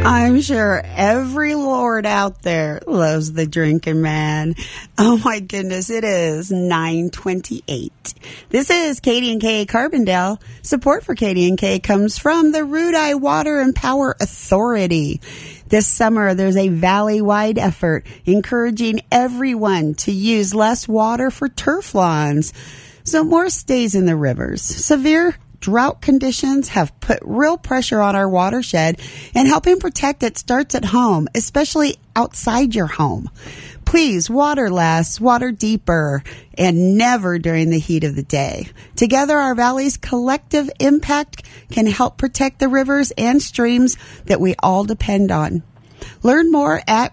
I'm sure every lord out there loves the drinking man. Oh my goodness, it is 9:28. This is Katie and K Carbondale. Support for Katie and K comes from the Rudai Water and Power Authority. This summer, there's a valley-wide effort encouraging everyone to use less water for turf lawns, so more stays in the rivers. Severe drought conditions have put real pressure on our watershed, and helping protect it starts at home, especially outside your home. Please water less, water deeper, and never during the heat of the day. Together, our valley's collective impact can help protect the rivers and streams that we all depend on. Learn more at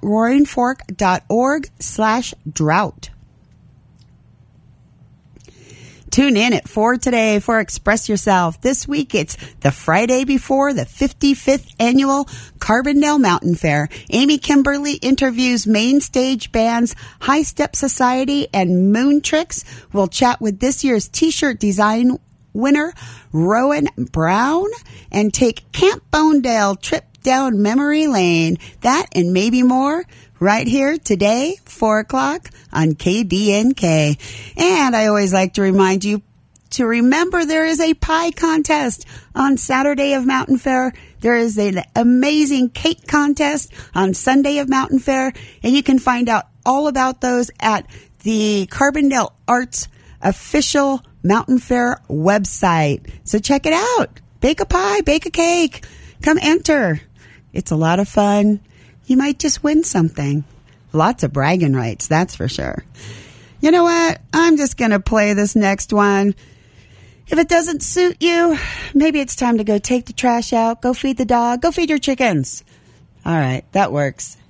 roaringfork.org/drought. Tune in at 4 today for Express Yourself. This week, it's the Friday before the 55th annual Carbondale Mountain Fair. Amy Kimberly interviews main stage bands High Step Society and Moon Tricks. We'll chat with this year's T-shirt design winner, Rowan Brown, and take Camp Bonedale trip down memory lane. That and maybe more right here today, 4 o'clock on KDNK. And I always like to remind you to remember there is a pie contest on Saturday of Mountain Fair. There is an amazing cake contest on Sunday of Mountain Fair. And you can find out all about those at the Carbondale Arts official Mountain Fair website. So check it out. Bake a pie, bake a cake. Come enter. It's a lot of fun. You might just win something. Lots of bragging rights, that's for sure. You know what? I'm just going to play this next one. If it doesn't suit you, maybe it's time to go take the trash out, go feed the dog, go feed your chickens. All right, that works.